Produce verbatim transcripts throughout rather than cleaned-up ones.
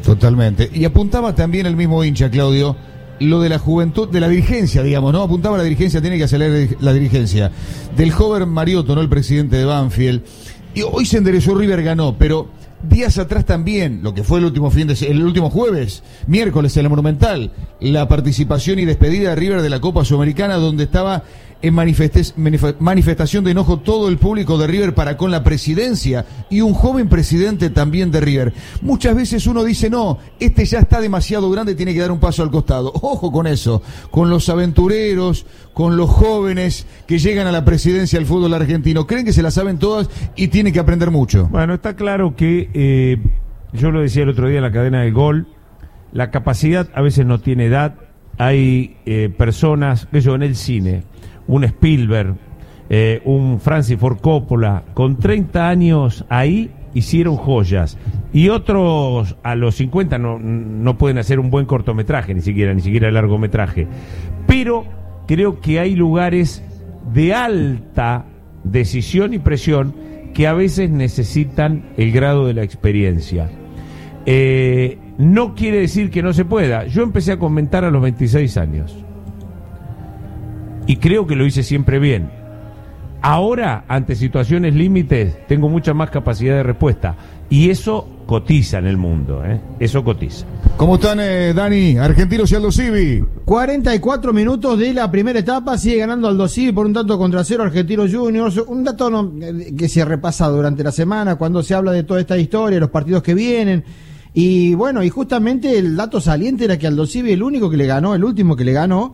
Totalmente. Y apuntaba también el mismo hincha, Claudio, lo de la juventud, de la dirigencia, digamos, ¿no? Apuntaba a la dirigencia, tiene que acelerar la dirigencia. Del joven Mariotto, ¿no? El presidente de Banfield. Y hoy se enderezó, River ganó, pero días atrás también, lo que fue el último fin de el último jueves, miércoles en la Monumental, la participación y despedida de River de la Copa Sudamericana, donde estaba en manifestación de enojo todo el público de River para con la presidencia y un joven presidente también de River. Muchas veces uno dice, no, este ya está demasiado grande, tiene que dar un paso al costado. Ojo con eso, con los aventureros, con los jóvenes que llegan a la presidencia del fútbol argentino. Creen que se la saben todas y tienen que aprender mucho. Bueno, está claro que, eh, yo lo decía el otro día en la cadena del Gol, la capacidad a veces no tiene edad. Hay eh, personas, que yo en el cine, un Spielberg, eh, un Francis Ford Coppola, con treinta años ahí hicieron joyas, y otros a los cincuenta no, no pueden hacer un buen cortometraje, ni siquiera, ni siquiera largometraje. Pero creo que hay lugares de alta decisión y presión que a veces necesitan el grado de la experiencia. Eh, no quiere decir que no se pueda. Yo empecé a comentar a los veintiséis años. Y creo que lo hice siempre bien. Ahora, ante situaciones límites, tengo mucha más capacidad de respuesta. Y eso cotiza en el mundo, ¿eh? Eso cotiza. ¿Cómo están, eh, Dani? Argentinos y Aldo Civi. cuarenta y cuatro minutos de la primera etapa, sigue ganando Aldo Civi por un tanto contra cero Argentinos Juniors. Un dato no, que se repasa durante la semana cuando se habla de toda esta historia, los partidos que vienen. Y bueno, y justamente el dato saliente era que Aldo Civi, el único que le ganó, el último que le ganó,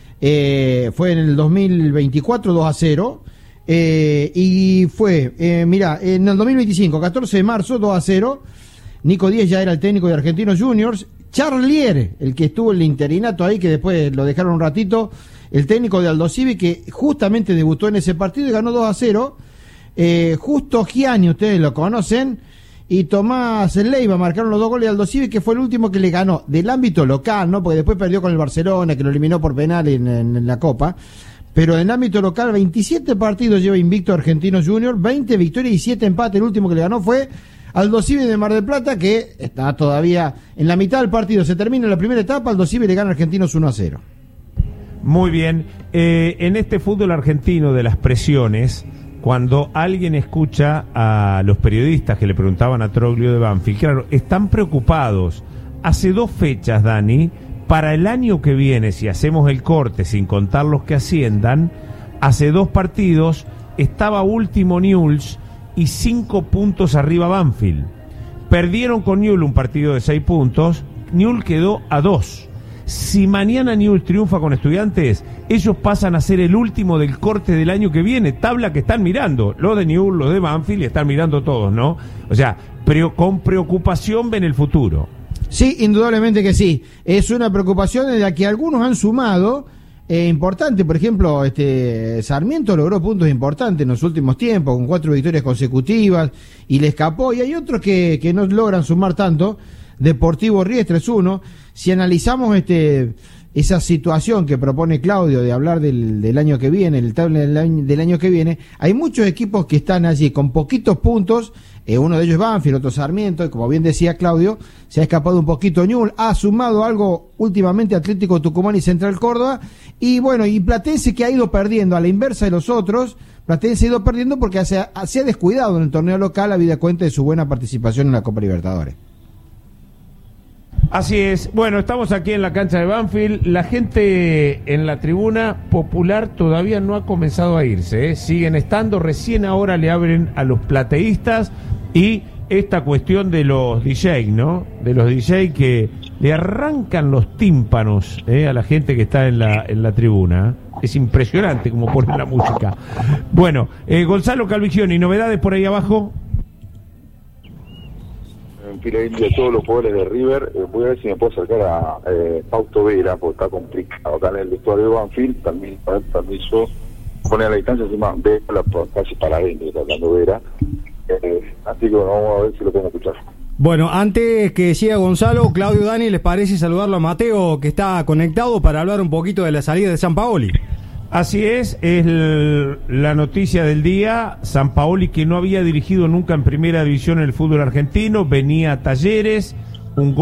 Eh, fue en el dos mil veinticuatro dos a cero, eh, y fue, eh, mirá, en el dos mil veinticinco, catorce de marzo, dos a cero, Nico Díez ya era el técnico de Argentinos Juniors, Charlier, el que estuvo en el interinato ahí, que después lo dejaron un ratito, el técnico de Aldo Civi, que justamente debutó en ese partido y ganó dos a cero, eh, Justo Gianni, ustedes lo conocen, y Tomás Leiva marcaron los dos goles de Aldo Civi, que fue el último que le ganó del ámbito local, ¿no? Porque después perdió con el Barcelona, que lo eliminó por penal en, en, en la Copa. Pero en el ámbito local, veintisiete partidos lleva invicto Argentinos Juniors, veinte victorias y siete empates. El último que le ganó fue Aldo Civi de Mar del Plata, que está todavía en la mitad del partido. Se termina la primera etapa, Aldo Civi le gana a Argentinos uno a cero. Muy bien. Eh, en este fútbol argentino de las presiones, cuando alguien escucha a los periodistas que le preguntaban a Troglio de Banfield, claro, están preocupados. Hace dos fechas, Dani, para el año que viene, si hacemos el corte sin contar los que asciendan, hace dos partidos estaba último Newell's y cinco puntos arriba Banfield. Perdieron con Newell's un partido de seis puntos, Newell's quedó a dos. Si mañana Newell's triunfa con Estudiantes, ellos pasan a ser el último del corte del año que viene, tabla que están mirando, los de Newell's, los de Banfield, y están mirando todos, ¿no? O sea, pre- con preocupación ven el futuro. Sí, indudablemente que sí. Es una preocupación en la que algunos han sumado, eh, importante, por ejemplo, este Sarmiento logró puntos importantes en los últimos tiempos, con cuatro victorias consecutivas, y le escapó, y hay otros que, que no logran sumar tanto. Deportivo Riestra es uno. Si analizamos este esa situación que propone Claudio de hablar del, del año que viene, el tabla del año, del año que viene, hay muchos equipos que están allí con poquitos puntos, eh, uno de ellos es Banfield, otro Sarmiento, y como bien decía Claudio, se ha escapado un poquito Newell's, ha sumado algo últimamente Atlético Tucumán y Central Córdoba, y bueno, y Platense, que ha ido perdiendo a la inversa de los otros. Platense ha ido perdiendo porque se ha, se ha descuidado en el torneo local, habida cuenta de su buena participación en la Copa Libertadores. Así es. Bueno, estamos aquí en la cancha de Banfield. La gente en la tribuna popular todavía no ha comenzado a irse, ¿eh? Siguen estando. Recién ahora le abren a los plateístas, y esta cuestión de los D J, ¿no? De los D J que le arrancan los tímpanos, ¿eh? A la gente que está en la, en la tribuna. Es impresionante como ponen la música. Bueno, eh, Gonzalo Calvigioni, ¿novedades por ahí abajo? De todos los jugadores de River, eh, voy a ver si me puedo acercar a eh, Fausto Vera, porque está complicado acá en el vestuario de Banfield. También para el permiso poner a la distancia, encima Vera la, casi para adentro, está hablando Vera, eh, así que bueno, vamos a ver si lo podemos escuchar. Bueno, antes que siga Gonzalo, Claudio, Dani, ¿les parece saludarlo a Mateo, que está conectado, para hablar un poquito de la salida de Sampaoli? Así es, es el, la noticia del día. Sampaoli, que no había dirigido nunca en primera división en el fútbol argentino, venía a Talleres, un